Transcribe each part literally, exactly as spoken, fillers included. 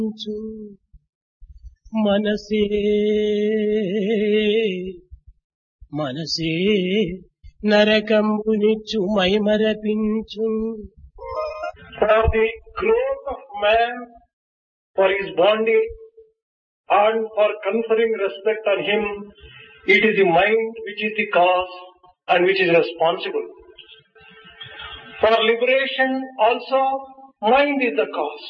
చు మనసే మనసే నరకంబునిచ్చు మైమరపించు. For the growth of man, for his bondage, and for conferring respect on him, it is the mind which is the cause and which is responsible. For liberation also, mind is the cause.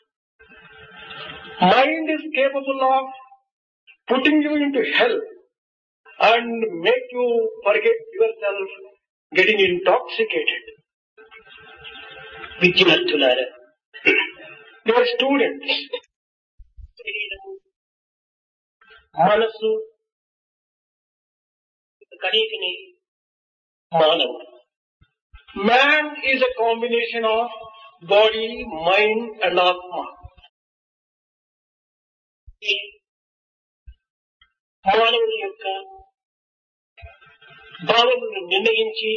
Mind is capable of putting you into hell and make you forget yourself, getting intoxicated. విద్యార్థులారా, Dear students, శరీరము మనస్సు కలయికని మానవుడు. man is a combination of body, mind and atma. ఈ మానవుని యొక్క భావములను నిర్ణయించి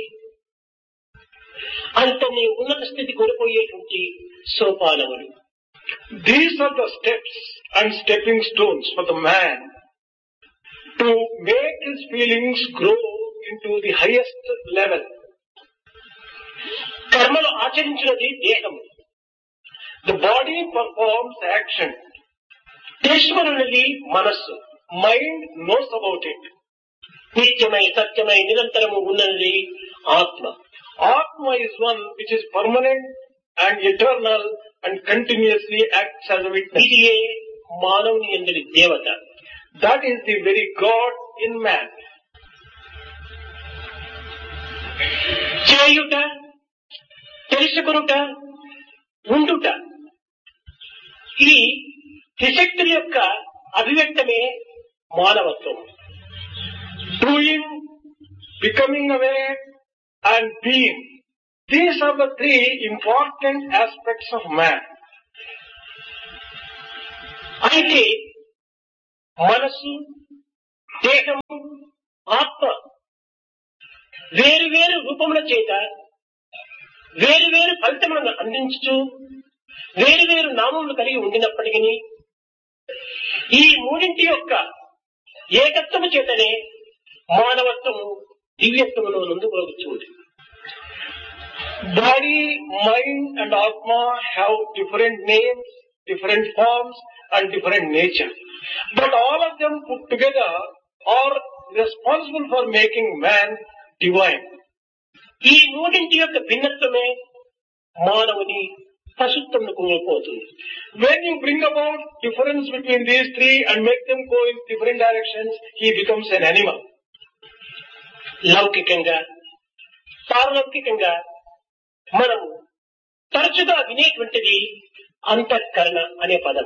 అంతని ఉన్నత స్థితి కోల్పోయేటువంటి సోపానములు. These are the steps and stepping stones for the man to make his feelings grow into the highest level. కర్మలు ఆచరించినది దేహము. The body performs action. తెలుసుకున్నది మనస్సు. Mind knows about it. నిత్యమై సత్యమై నిరంతరము ఉన్నది ఆత్మ. Atma is one which is permanent and eternal and continuously acts as a witness. ఇదియే మానవుని యందలి దేవత. That is the very God in man. చేయుట, తెలుసుకొనుట, ఉండుట, ఇది త్రిశక్తుల యొక్క అభివ్యక్తమే మానవత్వం. Doing, becoming aware and being. These are the three important aspects of man. అయితే మనస్సు, దేహము, ఆత్మ వేరు వేరు రూపముల చేత వేరు వేరు ఫలితములను అందించుతూ వేరు వేరు నామములు కలిగి ఉండినప్పటికీ ఈ మూడింటి యొక్క ఏకత్వము చేతనే మానవత్వము దివ్యత్వమును నందుకోవచ్చు. Body, mind and Atma have different names, different forms and different nature. But all of them put together are responsible for making man divine. ఈ మూడింటి యొక్క భిన్నత్వమే మానవుని పశుత్వమును కోల్పోతుంది. When you bring about difference between these three and make them go in different directions, he becomes an animal. లౌకికంగా, పారలౌకికంగా మనము తరచుగా వినేటువంటిది అంతఃకరణ అనే పదం.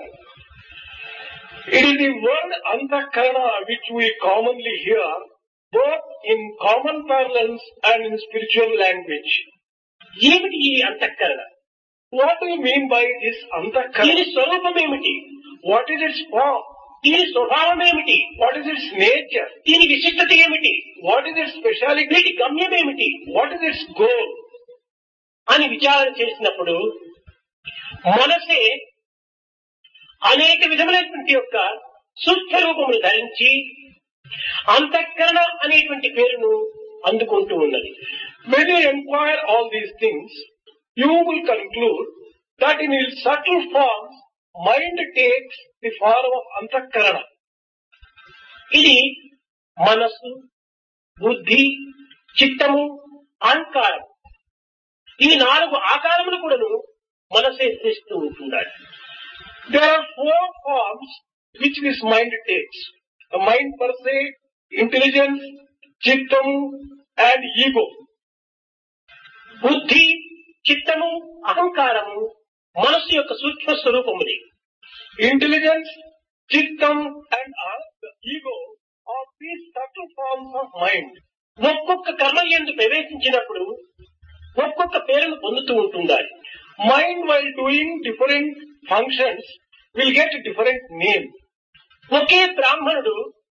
It is the word antakarana which we commonly hear both in common parlance and in spiritual language. ఏమిటి ఈ అంతఃకరణ? What do you mean by this దీని antakarana? స్వరూపం ఏమిటి? What is its form? దీని స్వభావం ఏమిటి? What is its nature? దీని విశిష్టత ఏమిటి? What is its speciality? వీటి గమ్యం ఏమిటి What is its goal? అని విచారణ చేసినప్పుడు మనసే అనేక విధములైనటువంటి యొక్క సూక్ష్మ రూపమును ధరించి అంతఃకరణ అనేటువంటి పేరును అందుకుంటూ ఉన్నది. When you inquire all these things, you will conclude that in its subtle forms, mind takes the form of antakarana. ఇది మనస్సు, బుద్ధి, చిత్తము, అహంకారం, ఈ నాలుగు ఆకారములు కూడాను మనసే ధరిస్తూ ఉంటున్నాడు. There are four forms which this mind takes. The mind per se, intelligence, chittam and ego. బుద్ధి, చిత్తము, అహంకారము మనస్సు యొక్క సూక్ష్మ స్వరూపముది. Intelligence, chittam and uh, the ego are these subtle forms of mind. ఒక్కొక్క కర్మ యందు ప్రవేశించినప్పుడు ఒక్కొక్క పేరును పొందుతూ ఉంటున్నాడు. Mind while doing different functions will get a different name. ఒకే బ్రాహ్మణుడు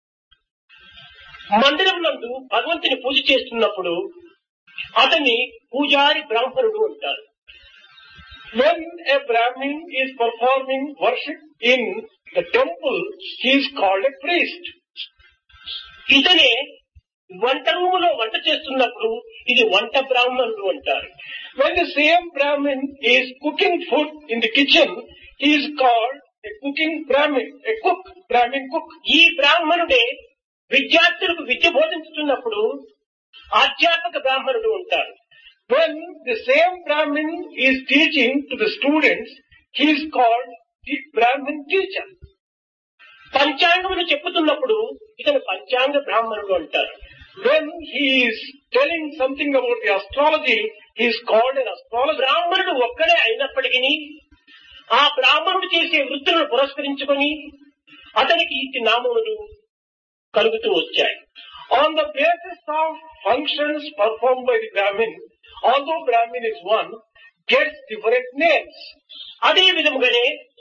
మందిరం నందు భగవంతుని పూజ చేస్తున్నప్పుడు అతన్ని పూజారి బ్రాహ్మణుడు అంటారు. When a Brahmin is performing worship in the temple, he is called a priest. ఇతనే వంట రూములో వంట చేస్తున్నప్పుడు ఇది వంట బ్రాహ్మణుడు అంటారు. When the same Brahmin is cooking food in the kitchen, he is called a cooking Brahmin, a cook, Brahmin cook. ఈ బ్రాహ్మణుడే విద్యార్థులకు విద్య బోధించుతున్నప్పుడు ఆధ్యాత్మిక బ్రాహ్మణుడు ఉంటారు. When the same Brahmin is teaching to the students, he is called the Brahmin teacher. పంచాంగములు చెప్పుతున్నప్పుడు ఇతను పంచాంగ బ్రాహ్మణుడు అంటారు. When he is telling something about the astrology, he is called an astrologer. బ్రాహ్మణుడు ఒక్కడే అయినప్పటికీ ఆ బ్రాహ్మణుడు చేసే వృత్తులను పురస్కరించుకొని అతనికి ఇట్టి నామములు కలుగుతూ వచ్చాయి. On the basis of functions performed by the Brahmin, although Brahmin is one, gets different names. అదే విధముగానే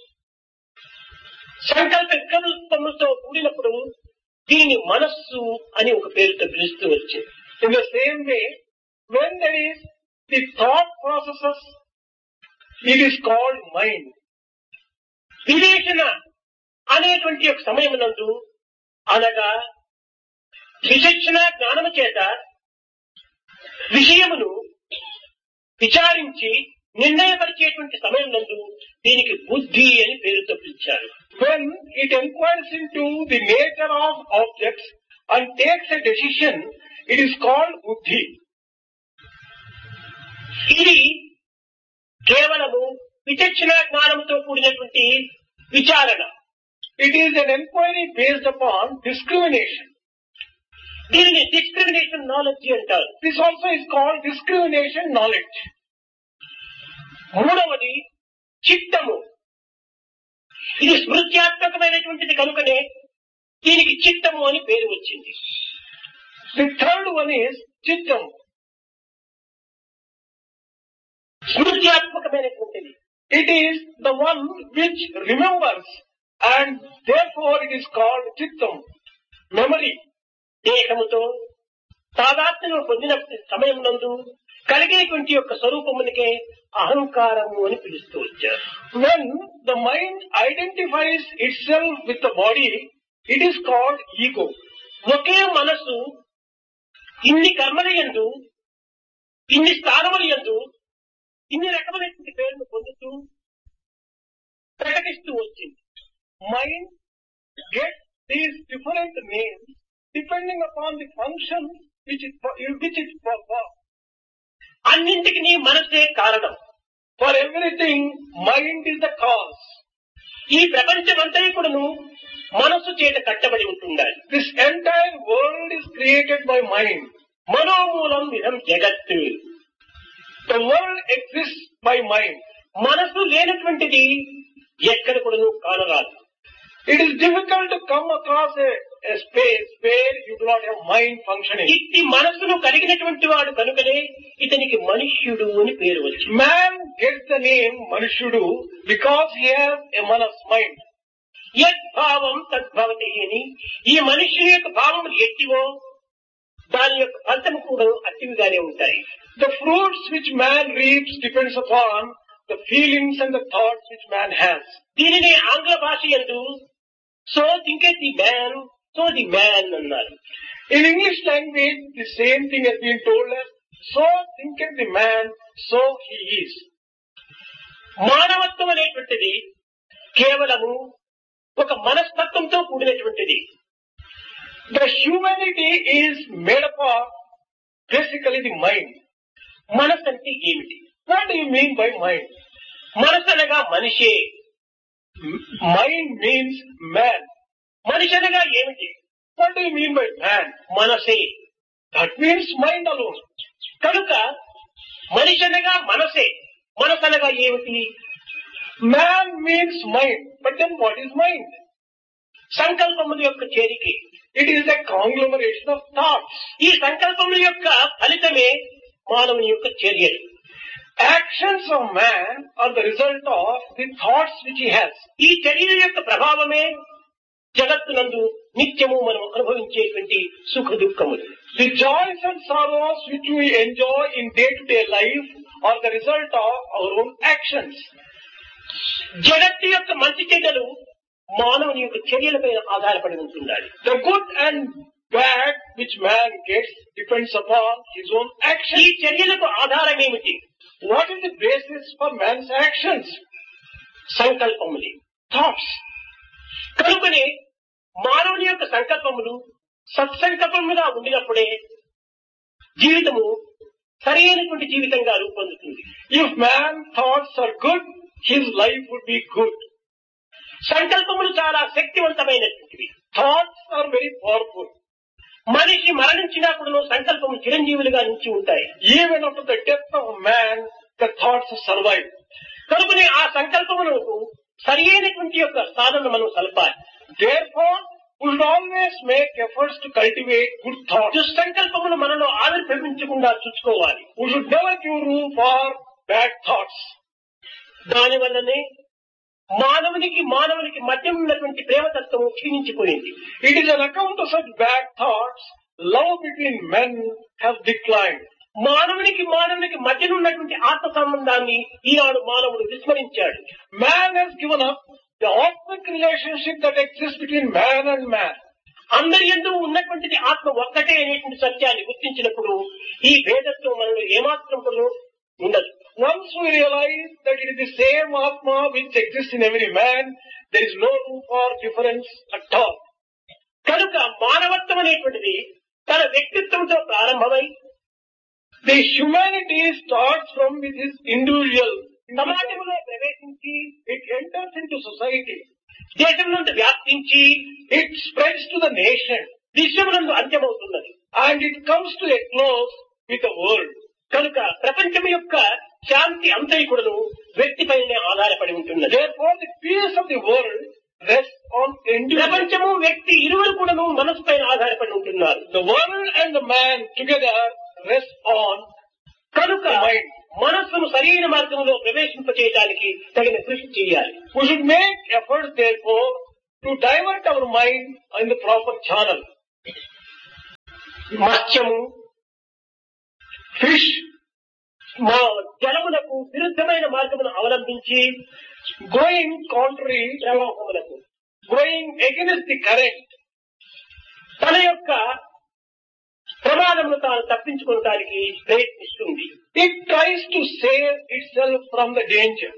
సంకల్ప వికల్పములతో కూడినప్పుడు దీనిని మనస్సు అని ఒక పేరుతో పిలుస్తూ వచ్చింది. In the same way, when there is the thought processes, it is called mind. వివేచన అనేటువంటి ఒక సమయమునందు అనగా విచక్షణ జ్ఞానము చేత విషయమును విచారించి నిర్ణయపరిచేటువంటి సమయం నందు దీనికి బుద్ధి అని పేరుతో పిలిచారు. When it inquires into the nature of objects and takes a decision, it is called buddhi. ఇది కేవలము విచక్షణ జ్ఞానముతో కూడినటువంటి విచారణ. It is an inquiry based upon discrimination. దీనిని డిస్క్రిమినేషన్ నాలెడ్జ్ అంటారు. This also is called discrimination knowledge. మూడవది చిత్తము. ఇది స్మృత్యాత్మకమైనటువంటిది కనుకనే దీనికి చిత్తము అని పేరు వచ్చింది. The third one is chittam. స్మృత్యాత్మకమైనటువంటిది. It is the one which remembers, and therefore it is called chittam, memory. దేహముతో తాదాత్మ్యం పొందిన సమయం నందు కలిగేటువంటి యొక్క స్వరూపమునికే అహంకారము అని పిలుస్తూ వచ్చారు. When the mind identifies itself with the body, it is called ego. ఒకే మనసు ఇన్ని కర్మల యందు ఇన్ని స్థానముల యందు ఇన్ని రకమైనటువంటి పేరును పొందుతూ ప్రకటిస్తూ వచ్చింది. Mind gets these different names depending upon the function which it, which it performs. అన్నింటికి మనసే కారణం. For everything, mind is the cause. ఈ ప్రపంచమంతా కూడాను మనస్సు చేత కట్టబడి ఉంటుండాలి. This entire world is created by mind. మనోమూలం ఇదం జగత్తు. The world exists by mind. మనసు లేనటువంటిది ఎక్కడ కూడాను కానరాదు. It is difficult to come across a, a space where you do not have mind functioning. ఇట్టి మనసును కలిగినటువంటి వాడు కనుకనే ఇతనికి మనుష్యుడు అని పేరు వచ్చింది. Man gets the name Manushudu because he has a manas mind. యద్భావం తద్భవతి అని ఈ మనుష్యుని యొక్క భావములు ఎట్టివో దాని యొక్క ఫలితం కూడా అట్టివిగానే ఉంటాయి. The fruits which man reaps depends upon the feelings and the thoughts which man has. దీనిని ఆంగ్ల భాష యందు so thinketh the man so the man అన్నారు. In English language, the same thing has been told as so thinketh the man, so he is. మానవత్వం అనేటువంటిది కేవలము ఒక మనస్తత్వంతో కూడినటువంటిది. The humanity is made up of basically the mind. మనసు అంటే ఏమిటి? What do you mean by mind? మనసు అనగా మనిషే. Mind means man. మనిషి అనగా ఏమిటి? What do you mean by man? మనసే. That means mind alone. కనుక మనిషి అనగా మనసే. మనసు అనగా ఏమిటి? Man means mind. But then what is mind? సంకల్పముల యొక్క చేరిక. It is a conglomeration of thoughts. ఈ సంకల్పముల యొక్క ఫలితమే మానవుని యొక్క చర్యలు. Actions of man are the result of the thoughts which he has. ఈ చర్యల యొక్క ప్రభావమే జగత్తునందు నిత్యము మనం అనుభవించేటువంటి సుఖ దుఃఖములు. The joys and sorrows which we enjoy in day-to-day life are the result of our own actions. జగత్తు యొక్క మంచి చెడ్డలు మానవుని యొక్క చర్యలపైన ఆధారపడి ఉంటున్నాడు. The good and bad which man gets depends upon his own ఈ actions. చర్యలకు ఆధారం ఏమిటి? What is the basis for man's actions? సంకల్పములే, Thoughts. కనుకనే మానవుని యొక్క సంకల్పములు సత్సంకల్పముగా ఉండినప్పుడే జీవితము సరైనటువంటి జీవితంగా రూపొందుతుంది. If man's thoughts are good, his life would be good. సంకల్పములు చాలా శక్తివంతమైనటువంటివి. Thoughts are very powerful. మనిషి మరణించినా కూడా సంకల్పము చిరంజీవులుగా నిలిచి ఉంటాయి. Even after the death of man, the thoughts survive. కనుకనే ఆ సంకల్పములకు సరి అయినటువంటి యొక్క సాధన మనం సలపాలి. Therefore, we should always make efforts to cultivate good thoughts. దుస్సంకల్పములు మనలో ఆవిర్భవించకుండా చూసుకోవాలి. We should never give room for bad thoughts. దాని వల్లనే మానవునికి మానవునికి మధ్య ఉన్నటువంటి ప్రేమతత్వము క్షీణించిపోయింది. It is on account of such bad thoughts, love between men has declined. మానవునికి మానవునికి మధ్య ఉన్నటువంటి ఆత్మ సంబంధాన్ని ఈనాడు మానవుడు విస్మరించాడు. Man has given up the authentic relationship that exists between man and man. అందరి యందు ఉన్నటువంటిది ఆత్మ ఒక్కటే అనేటువంటి సత్యాన్ని గుర్తించినప్పుడు ఈ భేదత్వం మనలో ఏమాత్రం కూడా ఉండదు. Once we realize that it is the same Atma which exists in every man, there is no room for difference at all. కనుక మానవత్వం అనేటువంటిది తన వ్యక్తిత్వంతో ప్రారంభమై The humanity starts from with his individual. సమాజంలో ప్రవేశించి It enters into society. దేశం నుండి వ్యాప్తించి It spreads to the nation. విశ్వమునందు అంత్యమవుతున్నది. And it comes to a close with the world. కనుక ప్రపంచం యొక్క శాంతి అంతైకుడును వ్యక్తిపైనే ఆధారపడి ఉంటున్నది. Therefore, the peace of the world rests on individual. ప్రపంచము వ్యక్తి ఇరువురు కూడాను మనసు పైన ఆధారపడి ఉంటున్నారు. The world and the man together rest on కనుక the mind. మనస్సును సరైన మార్గంలో ప్రవేశింపచేయడానికి తగిన కృషి చేయాలి. We should make efforts, therefore, to divert our mind in the proper channel. మత్స్యము, fish మా జలములకు విరుద్ధమైన మార్గమును అవలంబించి Going contrary, ప్రవాహములకు going against the current, తన యొక్క ప్రమాదమును తాను తప్పించుకోవడానికి ప్రయత్నిస్తుంది. it tries to save itself from the danger.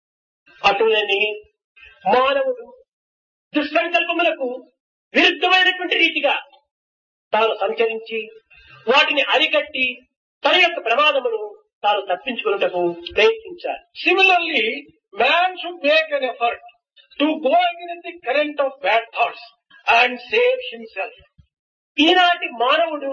అటులని మానవుడు దుస్సంకల్పములకు విరుద్ధమైనటువంటి రీతిగా తాను సంచరించి వాటిని అరికట్టి తన యొక్క ప్రమాదమును తాను తప్పించుకున్నటకు ప్రయత్నించాలి. Similarly, man should make an effort to go against the current of bad thoughts and save himself. ఈనాటి మానవుడు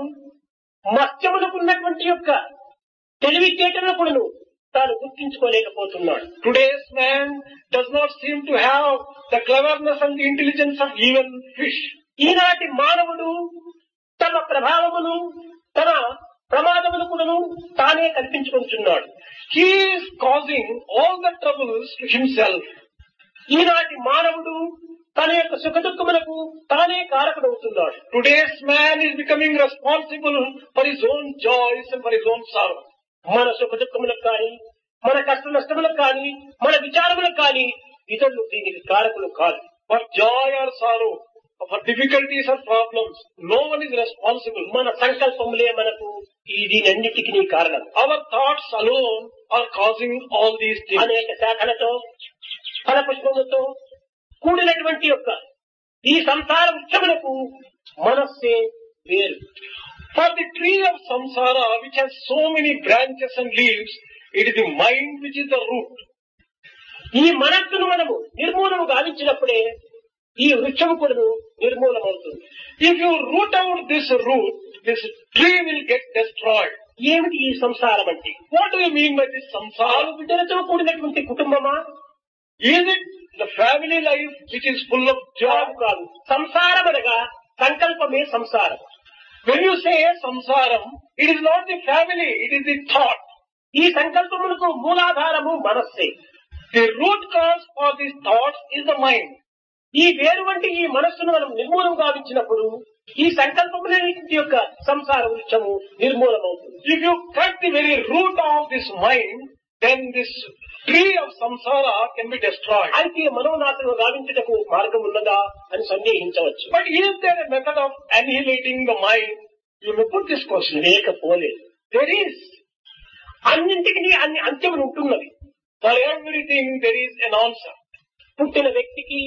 మత్స్యమునకున్నటువంటి యొక్క తెలివితేటలను కూడాను తాను గుర్తించుకోలేకపోతున్నాడు. Today's man does not seem to have the cleverness and the intelligence of even fish. ఈనాటి మానవుడు తమ ప్రభావమును తన ప్రమాదమును కూడాను తానే కల్పించుకుంటున్నాడు. He is causing all the troubles to himself. ఈనాటి మానవుడు తన యొక్క సుఖదుఖములకు తానే కారకుడవుతున్నాడు. Today's man is becoming responsible for his own joys and for his own sorrow. మన సుఖదుఖములకు కానీ మన కష్ట నష్టములకు కానీ మన విచారములకు కానీ ఇతరులు దీనికి కారకులు కాదు. For joy or sorrow, for difficulties or problems, no one is responsible. మన సంకల్పములే మనకు ఈ దీనన్నిటికీ కారణం. Our thoughts alone are causing all these things. అనేక శాఖలతో ఫలపుష్పములతో కూడినటువంటి యొక్క ఈ సంసార వృక్షములకు మనస్సే వేరు. For the tree of samsara, which has so many branches and leaves, it is the mind which is the root. ఈ మనస్సును మనము నిర్మూలము గావించినప్పుడే ఈ వృక్షము కూడా నిర్మూలమవుతుంది. If you root out this root, this tree will get destroyed. ఏమిటి ఈ సంసారం అంటే? What do you mean by this samsara? ఆరు బిడ్డలతో కూడినటువంటి కుటుంబమా? Is it the family life which is full of joy? కాదు కాదు. సంసారం అనగా సంకల్పమే సంసారం. When you say samsaram, it is not the family, it is the thought. ఈ సంకల్పములకు మూలాధారము మనస్సే. The root cause for these thoughts is the mind. ఈ వేరు వంటి ఈ మనస్సును మనం నిర్మూలం గావించినప్పుడు ఈ సంకల్పములన్నింటి యొక్క సంసార వృక్షము నిర్మూలమవుతుంది. If you cut the very root of this mind, then this tree of samsara can be destroyed. అయితే మనోనాశనం గావించుటకు మార్గం ఉన్నదా అని సందేహించవచ్చు. But is there a method of annihilating the mind? You may put this question. లేకపోలేదు. There is. అన్నింటికి అన్ని అంత్యములు ఉంటున్నవి. For everything there is an answer. పుట్టిన వ్యక్తికి,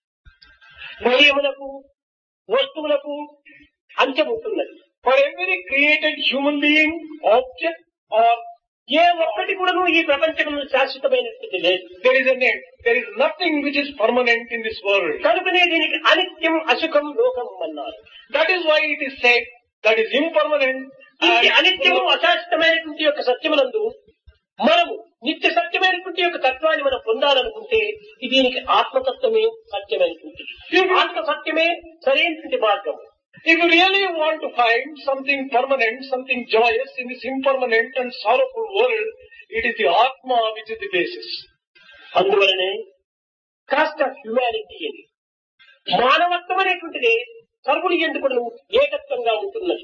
విషయములకు, వస్తువులకు అంత్యం ఉంటున్నది. For every created human being, object or ఏ ఒక్కటి కూడాను ఈ ప్రపంచంలో శాశ్వతమైనటువంటి లేదు. there is an end. There is nothing which is permanent in this world. కనుకనే దీనికి అనిత్యం, అసుఖం, లోకం అన్నారు. That is why it is said that is impermanent. ఈ and అనిత్యము, అశాశ్వతమైనటువంటి యొక్క సత్యమునందు మనము నిత్య సత్యమైనటువంటి యొక్క తత్వాన్ని మనం పొందాలనుకుంటే దీనికి ఆత్మతత్వమే సత్యమైనటువంటిది. ఆత్మ సత్యమే సరైనటువంటి మార్గం. If you really want to find something permanent, something joyous in this impermanent and sorrowful world, it is the Atma which is the basis. అందువలనే కాస్ట్ ఆఫ్ హ్యుమానిటీ అని మానవత్వం అనేటువంటిది సర్వుడి ఎందుకు ఏకత్వంగా ఉంటున్నది.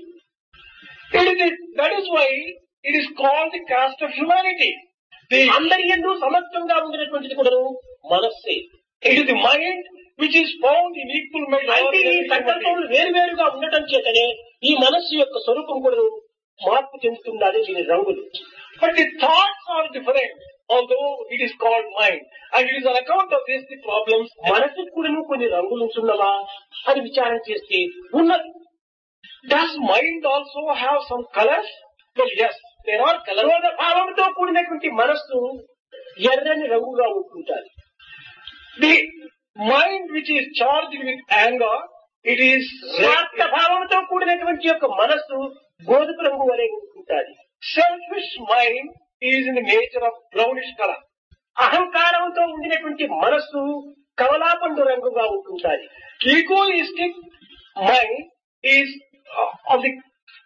It is the, that is why it is called the caste of humanity. The, అందరి యందు సమత్వంగా ఉండినటువంటిది కూడా మనస్సే. it is the mind which is found in equal measure. అయితే ఈ సంకల్పములు వేరువేరుగా ఉండటం చేతనే ఈ మనస్సు యొక్క స్వరూపం కూడా మార్పు చెందుతున్నది. దీని రంగులు. But the thoughts are different, although it is called mind. And it is on account of this the problems. మనస్సుకు కూడా కొన్ని రంగులు ఉంటున్నవా అని విచారణ చేస్తే ఉన్నది. Does mind also have some colors? Well, yes, there are colors. క్రోధ భావంతో కూడినటువంటి మనస్సు ఎర్రని రంగుగా ఉంటుంటారు. The mind which is charged with anger, it is స్వార్థ red. భావంతో కూడినటువంటి యొక్క మనస్సు గోధుమ రంగు వలె ఉంటుంది. Selfish mind is in the nature of brownish color. అహంకారంతో ఉండినటువంటి మనస్సు కమలాపండు రంగుగా ఉంటుంటుంది. Egoistic mind is uh, of the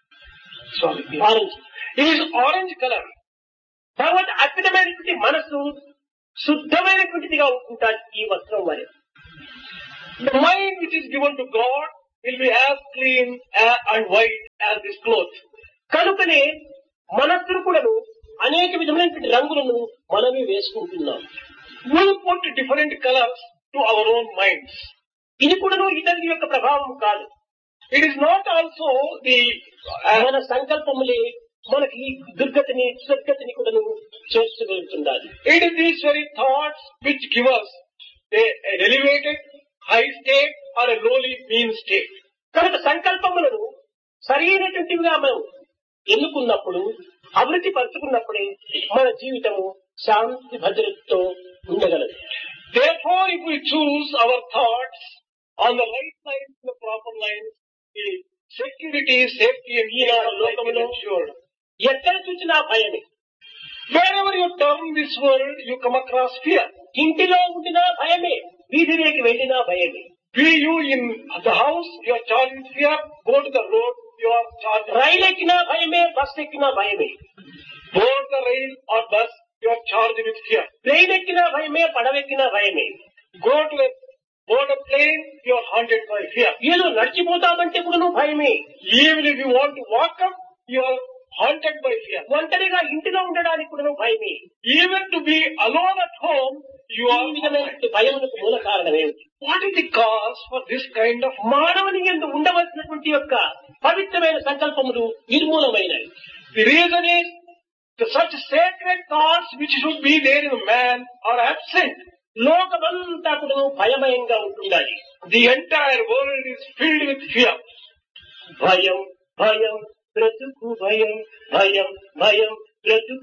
sorry, orange. it is orange color. భగవద్ అద్భుతమైనటువంటి మనస్సు శుద్ధమైనటువంటిదిగా ఉంటుంటారు. ఈ వస్త్రం వలె The mind which is given to God will be as clean uh, and white as this cloth. కనుకనే మనస్సును కూడాను అనేక విధమైనటువంటి రంగులను మనమే వేసుకుంటున్నాం. We put different colors to our own minds. ఇది కూడాను ఇతరుల యొక్క ప్రభావం కాదు. It is not also the uh, మన సంకల్పములే మనకి దుర్గతిని, సద్గతిని కూడాను చేర్చగలుగుతుండాలి. it is these very thoughts which give us a, an elevated high state or a lowly mean state. కనుక సంకల్పములను సరైనటువంటివిగా మనం ఎన్నుకున్నప్పుడు, అభివృద్ధి పరుచుకున్నప్పుడే మన జీవితము శాంతి భద్రతతో ఉండగలదు. Therefore, if we choose our thoughts on the right lines, the proper lines, the security, safety and ease of life is ensured. ఎక్కడ చూసినా భయమే. Wherever you turn this world, you come across fear. ఇంటిలో ఉండినా భయమే, వీధిలోకి వెళ్ళినా భయమే. Be you in the house, you are charged with fear. Go to the road, you are charged with rail fear. ఎక్కినా భయమే, బస్ ఎక్కినా భయమే. Board the rail or bus, you are charged with fear. Plane ఎక్కినా భయమే, పడవెక్కినా భయమే. Go to a board a plane, you are haunted by fear. ఏదో నడిచిపోతామంటే కూడా భయమే. Even if you want to walk up, you are haunted by fear. ఒంటరిగా ఇంటిలో ఉండడానికి కూడా భయమే. Even to be alone at home, you ఈ are విధమైనటువంటి భయములకు మూల కారణం ఏమిటి? What is the cause for this kind of మానవుని యందు ఉండవలసినటువంటి యొక్క పవిత్రమైన సంకల్పములు నిర్మూలమైనవి. The reason is that such sacred thoughts which should be there in a man are absent. లోకమంతా కూడా భయమయంగా ఉంటుండాలి. The entire world is filled with fear. భయం భయం బ్రతుకు భయం, భయం భయం బ్రతుకు